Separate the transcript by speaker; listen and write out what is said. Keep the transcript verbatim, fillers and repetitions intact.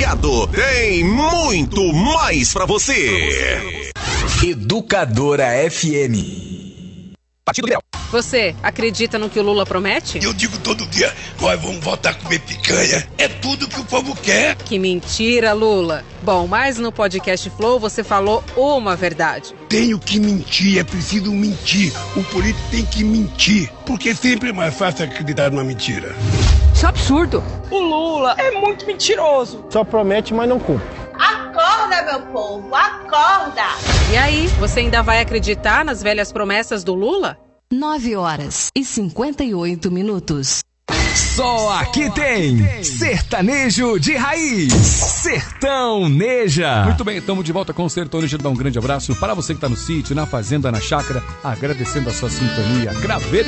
Speaker 1: ligado, tem muito mais pra você.
Speaker 2: Educadora F M. Partido Liberal.
Speaker 3: Você acredita no que o Lula promete?
Speaker 4: Eu digo todo dia, nós vamos voltar a comer picanha. É tudo que o povo quer.
Speaker 3: Que mentira, Lula. Bom, mas no podcast Flow você falou uma verdade.
Speaker 4: Tenho que mentir, é preciso mentir. O político tem que mentir, porque sempre é mais fácil acreditar numa mentira.
Speaker 3: Isso é absurdo.
Speaker 5: O Lula é muito mentiroso.
Speaker 6: Só promete, mas não cumpre.
Speaker 7: Acorda, meu povo, acorda!
Speaker 3: E aí, você ainda vai acreditar nas velhas promessas do Lula?
Speaker 8: nove horas e cinquenta e oito minutos.
Speaker 2: Só aqui tem Sertanejo de Raiz, Sertão Neja.
Speaker 9: Muito bem, estamos de volta com o Sertão Neja. Dá um grande abraço para você que está no sítio, na fazenda, na chácara, agradecendo a sua sintonia. Craveiro